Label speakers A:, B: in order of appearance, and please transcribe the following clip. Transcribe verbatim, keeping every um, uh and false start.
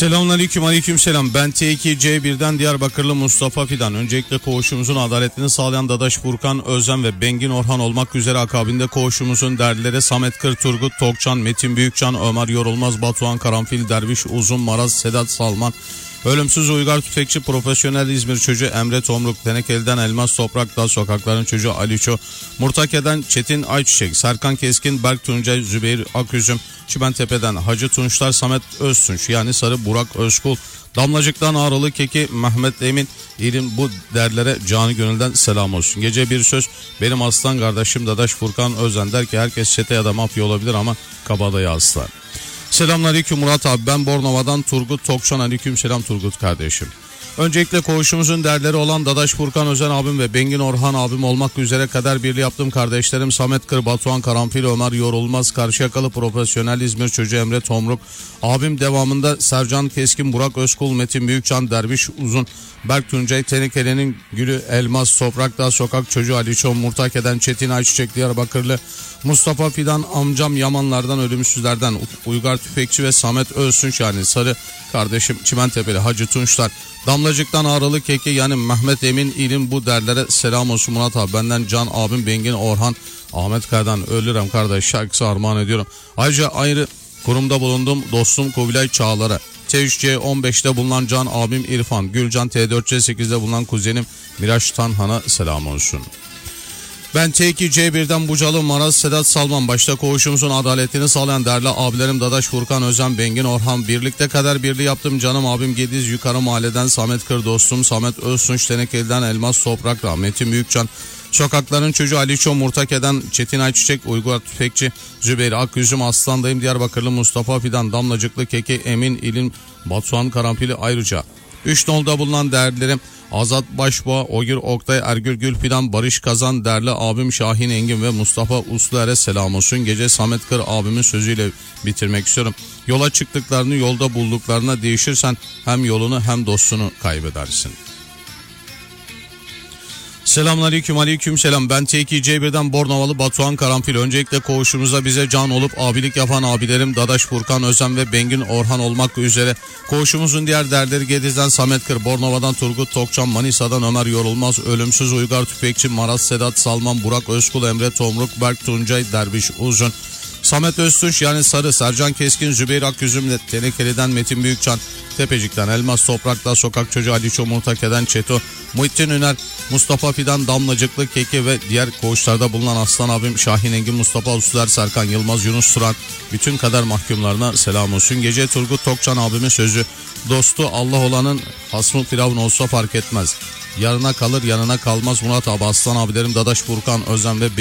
A: Selamünaleyküm, aleykümselam. Ben T iki C bir'den Diyarbakırlı Mustafa Fidan. Öncelikle koğuşumuzun adaletini sağlayan Dadaş Furkan Özlem ve Bengin Orhan olmak üzere akabinde koğuşumuzun derdileri Samet Kır, Turgut Tokçan, Metin Büyükcan, Ömer Yorulmaz, Batuhan Karanfil, Derviş Uzun, Maraz, Sedat Salman, Ölümsüz Uygar Tüfekçi, Profesyonel İzmir Çocuğu Emre Tomruk, Tenekeli'den Elmas Toprak, Dağ Sokakların Çocuğu Aliço, Murtake'den Çetin Ayçiçek, Serkan Keskin, Berk Tuncay, Zübeyir Aküzüm, Çimentepe'den Hacı Tunçlar, Samet Öztunç yani Sarı Burak Özkul, Damlacık'tan Ağrılı Keki, Mehmet Emin, İlim bu derlere canı gönülden selam olsun. Gece bir söz, benim aslan kardeşim Dadaş Furkan Özen der ki herkes çete ya da mafya olabilir ama kabadayı aslan. Selamünaleyküm Murat abi, ben Bornova'dan Turgut Tokçan. Aleyküm selam Turgut kardeşim. Öncelikle koğuşumuzun derleri olan Dadaş Furkan Özen abim ve Bengin Orhan abim olmak üzere kader birliği yaptığım kardeşlerim Samet Kır, Batuhan Karanfil, Ömer Yorulmaz, Karşıyakalı Profesyonel İzmir Çocuğu Emre Tomruk, abim devamında Sercan Keskin, Burak Özkul, Metin Büyükcan, Derviş Uzun, Berk Tuncay, Tenekeli'nin Gülü Elmas, Toprakdağ Sokak Çocuğu Aliço, Murtake'den Çetin Ayçiçek, Diyarbakırlı Mustafa Fidan, amcam Yamanlardan, Ölümsüzlerden Uygar Tüfekçi ve Samet Öztunç yani Sarı kardeşim Çimentepe'li Hacı Tunçlar, Damlacık'tan Ağrılı Keki yani Mehmet Emin İlim bu derlere selam olsun Murat abi. Benden Can abim Bengin Orhan, Ahmet Kaya'dan Ölürem kardeş şarkısı armağan ediyorum. Ayrıca ayrı kurumda bulundum dostum Kubilay Çağlar'a, T üç C on beşte bulunan Can abim İrfan, Gülcan T dört C sekizde bulunan kuzenim Miraç Tanhan'a selam olsun. Ben T iki C bir'den Bucalı Maraz, Sedat Salman, başta koğuşumuzun adaletini sağlayan değerli abilerim Dadaş Furkan Özen, Bengin Orhan, birlikte kader birliği yaptım canım abim Gediz Yukarı Mahalleden Samet Kır, dostum Samet Öztunç, Tenekeli'den Elmas Toprak, Metin Büyükcan, Sokakların Çocuğu Aliço, Murtake'den Çetin Ayçiçek, Uygar Tüfekçi, Zübeyir Aküzüm, Aslandayım Diyarbakırlı Mustafa Fidan, Damlacıklı Keki, Emin İlim, Batuhan Karanfili. Ayrıca üç nolda bulunan değerlerim Azat Başboğa, Ogir Oktay, Ergül Gülfidan, Barış Kazan, değerli abim Şahin Engin ve Mustafa Usluer'e selam olsun. Gece Samet Kır abimin sözüyle bitirmek istiyorum. Yola çıktıklarını yolda bulduklarına değişirsen hem yolunu hem dostunu kaybedersin. Selamünaleyküm, aleyküm selam. Ben T iki C bir'den Bornovalı Batuhan Karanfil. Öncelikle koğuşumuzda bize can olup abilik yapan abilerim Dadaş Furkan Özen ve Bengin Orhan olmak üzere koğuşumuzun diğer derleri Gediz'den Samet Kır, Bornova'dan Turgut Tokçan, Manisa'dan Ömer Yorulmaz, Ölümsüz Uygar Tüfekçi, Maraz, Sedat Salman, Burak Özkul, Emre Tomruk, Berk Tuncay, Derviş Uzun, Samet Öztunç yani Sarı, Sercan Keskin, Zübeyir Aküzüm, Tenekeli'den Metin Büyükcan, Tepecik'ten Elmas Toprak'ta Sokak Çocuğu Aliço, Murtake'den Çeto, Muhittin Üner, Mustafa Fidan, Damlacıklı Keki ve diğer koğuşlarda bulunan aslan abim Şahin Engin, Mustafa Usluer, Serkan Yılmaz, Yunus Turan, bütün kader mahkumlarına selam olsun. Gece Turgut Tokçan abimin sözü, dostu Allah olanın hasmı firavun olsa fark etmez. Yarına kalır yanına kalmaz Murat abi, aslan abilerim Dadaş Furkan Özen ve